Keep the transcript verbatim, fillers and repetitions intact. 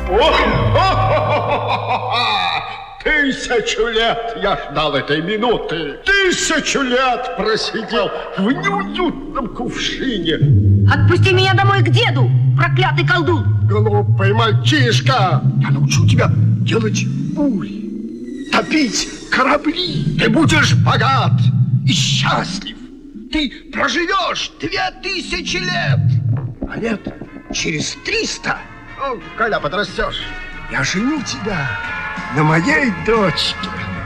Тысячу лет я ждал этой минуты. Тысячу лет просидел в неуютном кувшине. Отпусти меня домой к деду, проклятый колдун. Глупый мальчишка, я научу тебя делать бури, топить корабли. Ты будешь богат и счастлив. Ты проживешь две тысячи лет. А лет через триста, ну, когда подрастешь, я женю тебя на моей дочке.